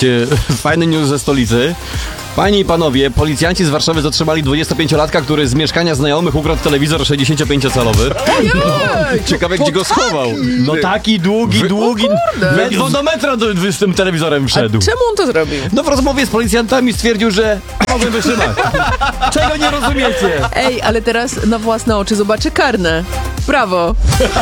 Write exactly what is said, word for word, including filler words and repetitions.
słuchajcie, fajny news ze stolicy. Panie i panowie, policjanci z Warszawy zatrzymali dwudziestopięciolatka, który z mieszkania znajomych ukradł telewizor sześćdziesięciopięciocalowy. Ciekawe, gdzie go schował. No taki długi, Wy... długi. Ledwo do metra do, z tym telewizorem wszedł. A czemu on to zrobił? No w rozmowie z policjantami stwierdził, że mogłem wytrzymać. Czego nie rozumiecie? Ej, ale teraz na własne oczy zobaczy karne. Brawo!